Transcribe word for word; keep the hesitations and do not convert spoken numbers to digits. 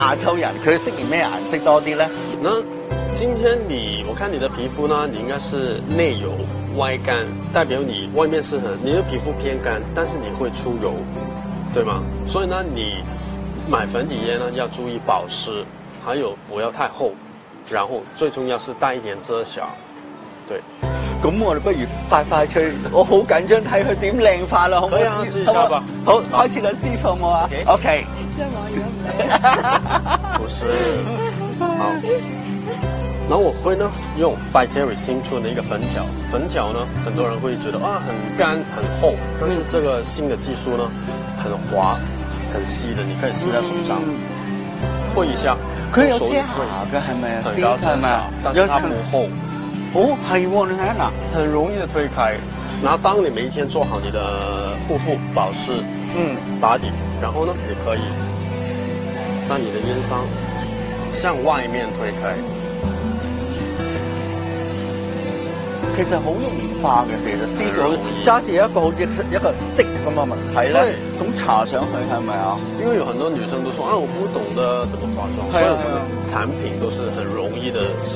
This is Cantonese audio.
亞洲人佢適宜咩顏色多啲咧？ 那今天你，我看你的皮膚呢，你應該是內油外乾，代表你外面是很，你的皮膚偏乾，但是你會出油，對嗎？所以呢，你買粉底液呢要注意保濕，還有不要太厚，然後最重要是帶一點遮瑕，對。 咁我哋不如快快脆，我好緊張睇佢點靚化啦，好唔好？ 可以啊，試一下吧。 好，開始啦，師傅好冇啊 ？OK。 這網友唔靚。 不是，好。然後我會呢用 By Terry 新出的一個粉條，粉條呢很多人會覺得啊很乾很厚，但是這個新的技術呢很滑很稀的，你可以試在手上，推一下。 佢有遮瑕嘅係咪啊？ 很高遮瑕，但是它不厚。 哦，係喎，你睇下嗱， 很容易的推開。然後當你每一天做好你的護膚保濕，嗯，打底，然後呢，你可以在你的煙商向外面推開。 其實好容易化嘅，其實師傅揸住一個好似一個 stick 咁嘅物體咧，咁搽上去係咪啊？ 因為有很多女生都說啊，我不懂得怎麼化妝，所以我們的產品都是很容易的。